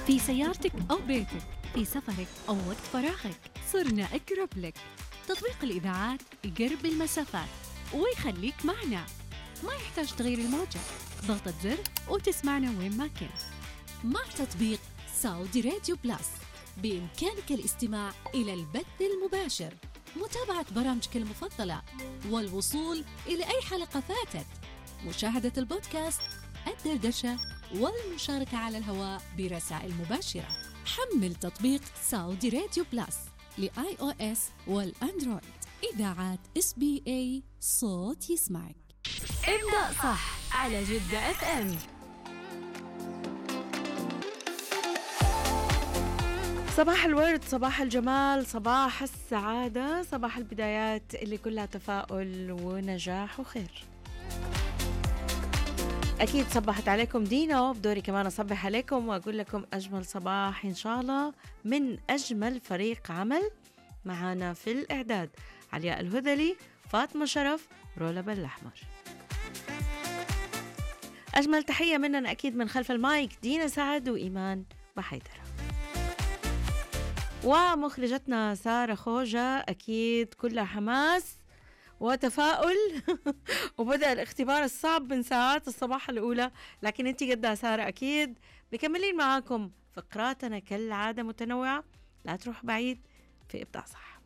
في سيارتك أو بيتك، في سفرك أو وقت فراغك، صرنا أقرب لك. تطبيق الإذاعات يقرب المسافات ويخليك معنا، ما يحتاج تغير الموجة، ضغطة زر وتسمعنا وين ما كنت. مع تطبيق سعودي راديو بلس بإمكانك الاستماع إلى البث المباشر، متابعة برامجك المفضلة، والوصول إلى أي حلقة فاتت، مشاهدة البودكاست، الدردشة، والمشاركة على الهواء برسائل مباشرة. حمل تطبيق سعودي راديو بلس لآي أو إس والأندرويد. إذاعات SBA، صوت يسمعك. ابدأ صح على جدة FM. صباح الورد، صباح الجمال، صباح السعادة، صباح البدايات اللي كلها تفاؤل ونجاح وخير. أكيد صبحت عليكم دينا، وبدوري كمان أصبح عليكم وأقول لكم أجمل صباح إن شاء الله من أجمل فريق عمل معانا في الإعداد: علياء الهذلي، فاطمة شرف، رولا بالأحمر. أجمل تحية مننا أكيد من خلف المايك دينا سعد وإيمان بحيدرة، ومخرجتنا سارة خوجة أكيد كلها حماس وتفاؤل وبدأ الاختبار الصعب من ساعات الصباح الأولى، لكن انتي قدها سارة أكيد. مكملين معاكم فقراتنا كالعادة متنوعة، لا تروح بعيد في إبداع صح.